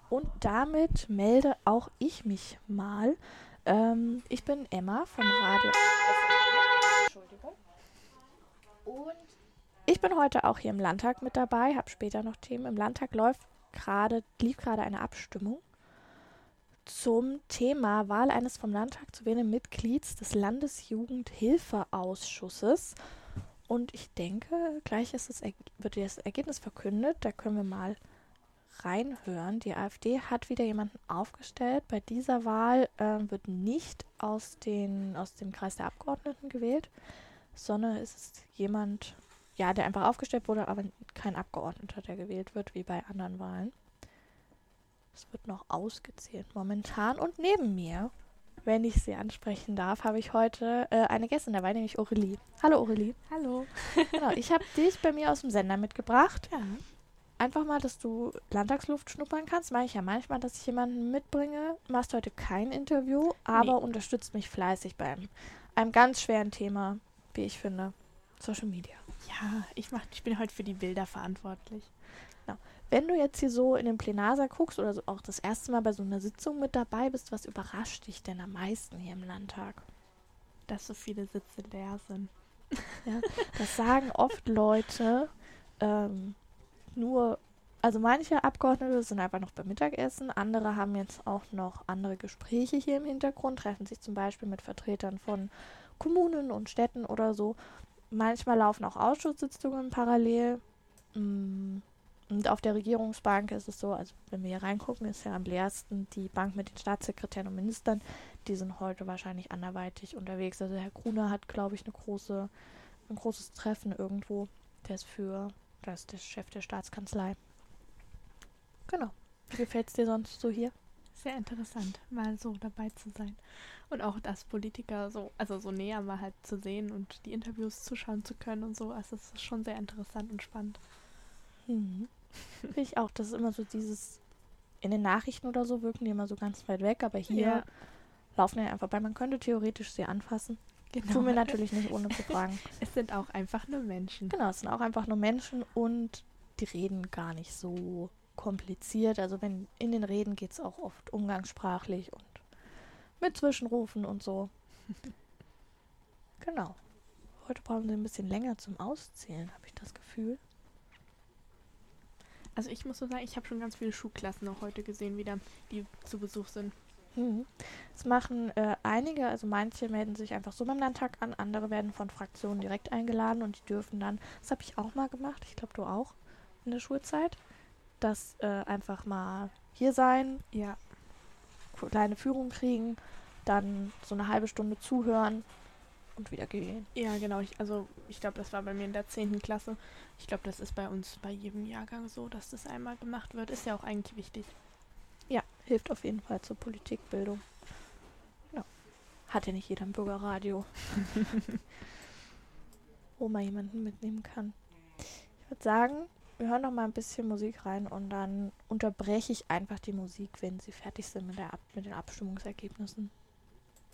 Und damit melde auch ich mich mal. Ich bin Emma vom Radio. Entschuldigung. Und ich bin heute auch hier im Landtag mit dabei, habe später noch Themen. Im Landtag lief gerade eine Abstimmung zum Thema Wahl eines vom Landtag zu wählenden Mitglieds des Landesjugendhilfeausschusses. Und ich denke, gleich wird das Ergebnis verkündet. Da können wir mal reinhören. Die AfD hat wieder jemanden aufgestellt. Bei dieser Wahl wird nicht aus dem Kreis der Abgeordneten gewählt, sondern es ist jemand, ja, der einfach aufgestellt wurde, aber kein Abgeordneter, der gewählt wird, wie bei anderen Wahlen. Es wird noch ausgezählt momentan. Und neben mir, wenn ich sie ansprechen darf, habe ich heute eine Gästin dabei, nämlich Aurelie. Hallo Aurelie. Hallo. Genau, ich habe dich bei mir aus dem Sender mitgebracht. Ja. Einfach mal, dass du Landtagsluft schnuppern kannst. Mache ich ja manchmal, dass ich jemanden mitbringe. Machst heute kein Interview, aber unterstützt mich fleißig bei einem ganz schweren Thema, wie ich finde, Social Media. Ja, ich bin heute für die Bilder verantwortlich. Genau. Wenn du jetzt hier so in den Plenarsaal guckst oder so auch das erste Mal bei so einer Sitzung mit dabei bist, was überrascht dich denn am meisten hier im Landtag? Dass so viele Sitze leer sind. Ja, das sagen oft Leute, also manche Abgeordnete sind einfach noch beim Mittagessen, andere haben jetzt auch noch andere Gespräche hier im Hintergrund, treffen sich zum Beispiel mit Vertretern von Kommunen und Städten oder so. Manchmal laufen auch Ausschusssitzungen parallel. Und auf der Regierungsbank ist es so, also wenn wir hier reingucken, ist ja am leersten die Bank mit den Staatssekretären und Ministern. Die sind heute wahrscheinlich anderweitig unterwegs. Also Herr Gruner hat, glaube ich, ein großes Treffen irgendwo. Der ist der Chef der Staatskanzlei. Genau. Wie gefällt es dir sonst so hier? Sehr interessant, mal so dabei zu sein. Und auch das Politiker so näher mal halt zu sehen und die Interviews zuschauen zu können und so. Also es ist schon sehr interessant und spannend. Finde ich auch. Das ist immer so dieses, in den Nachrichten oder so wirken die immer so ganz weit weg, aber hier laufen ja einfach bei. Man könnte theoretisch sie anfassen. Genau. Tun wir natürlich nicht, ohne zu fragen. Es sind auch einfach nur Menschen. Genau, es sind auch einfach nur Menschen und die reden gar nicht so kompliziert. Also wenn in den Reden geht es auch oft umgangssprachlich und mit Zwischenrufen und so. Genau. Heute brauchen sie ein bisschen länger zum Auszählen, habe ich das Gefühl. Also ich muss so sagen, ich habe schon ganz viele Schulklassen auch heute gesehen wieder, die zu Besuch sind. Das machen einige, also manche melden sich einfach so beim Landtag an, andere werden von Fraktionen direkt eingeladen und die dürfen dann, das habe ich auch mal gemacht, ich glaube du auch, in der Schulzeit, dass einfach mal hier sein, Ja. kleine Führung kriegen, dann so eine halbe Stunde zuhören und wieder gehen. Ja, genau. Ich glaube, das war bei mir in der 10. Klasse. Ich glaube, das ist bei uns bei jedem Jahrgang so, dass das einmal gemacht wird. Ist ja auch eigentlich wichtig. Ja, hilft auf jeden Fall zur Politikbildung. Genau. Hat ja nicht jeder ein Bürgerradio, wo man jemanden mitnehmen kann. Ich würde sagen, wir hören noch mal ein bisschen Musik rein und dann unterbreche ich einfach die Musik, wenn sie fertig sind mit den Abstimmungsergebnissen.